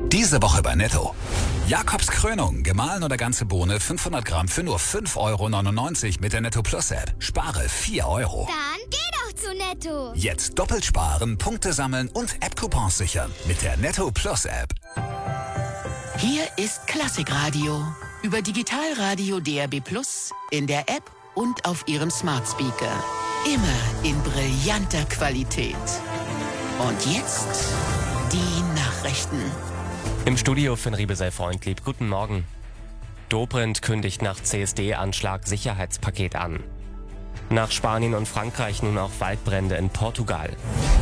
Diese Woche bei Netto. Jakobs Krönung, gemahlen oder ganze Bohne, 500 Gramm für nur 5,99 € mit der Netto Plus App. Spare 4 €. Dann geh doch zu Netto. Jetzt doppelt sparen, Punkte sammeln und App-Coupons sichern mit der Netto Plus App. Hier ist Klassikradio. Über Digitalradio DAB+, in der App und auf Ihrem Smart Speaker. Immer in brillanter Qualität. Und jetzt die Nachrichten. Im Studio Finn Riebesell-Freundlieb. Guten Morgen. Dobrindt kündigt nach CSD-Anschlag Sicherheitspaket an. Nach Spanien und Frankreich nun auch Waldbrände in Portugal.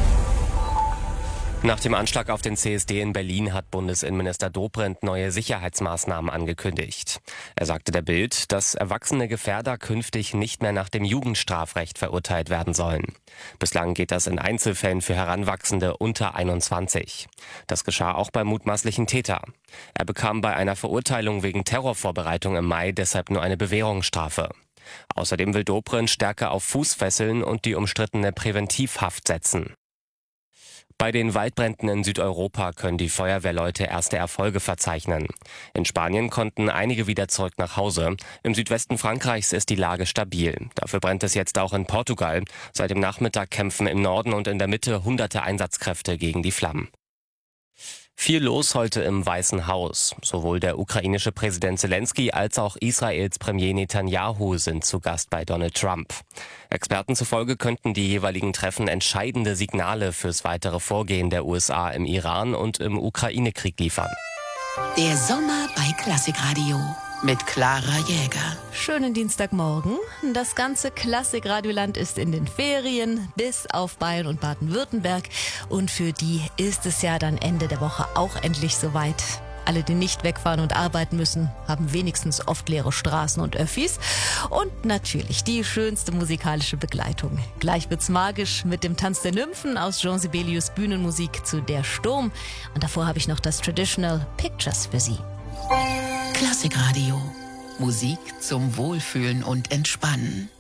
Nach dem Anschlag auf den CSD in Berlin hat Bundesinnenminister Dobrindt neue Sicherheitsmaßnahmen angekündigt. Er sagte der Bild, dass erwachsene Gefährder künftig nicht mehr nach dem Jugendstrafrecht verurteilt werden sollen. Bislang geht das in Einzelfällen für Heranwachsende unter 21. Das geschah auch beim mutmaßlichen Täter. Er bekam bei einer Verurteilung wegen Terrorvorbereitung im Mai deshalb nur eine Bewährungsstrafe. Außerdem will Dobrindt stärker auf Fußfesseln und die umstrittene Präventivhaft setzen. Bei den Waldbränden in Südeuropa können die Feuerwehrleute erste Erfolge verzeichnen. In Spanien konnten einige wieder zurück nach Hause. Im Südwesten Frankreichs ist die Lage stabil. Dafür brennt es jetzt auch in Portugal. Seit dem Nachmittag kämpfen im Norden und in der Mitte hunderte Einsatzkräfte gegen die Flammen. Viel los heute im Weißen Haus. Sowohl der ukrainische Präsident Zelensky als auch Israels Premier Netanyahu sind zu Gast bei Donald Trump. Experten zufolge könnten die jeweiligen Treffen entscheidende Signale fürs weitere Vorgehen der USA im Iran und im Ukraine-Krieg liefern. Der Sommer bei Klassikradio mit Clara Jäger. Schönen Dienstagmorgen. Das ganze Klassikradioland ist in den Ferien, bis auf Bayern und Baden-Württemberg. Und für die ist es ja dann Ende der Woche auch endlich soweit. Alle, die nicht wegfahren und arbeiten müssen, haben wenigstens oft leere Straßen und Öffis. Und natürlich die schönste musikalische Begleitung. Gleich wird's magisch mit dem Tanz der Nymphen aus Jean Sibelius Bühnenmusik zu Der Sturm. Und davor habe ich noch das Traditional Pictures für Sie. Klassikradio. Musik zum Wohlfühlen und Entspannen.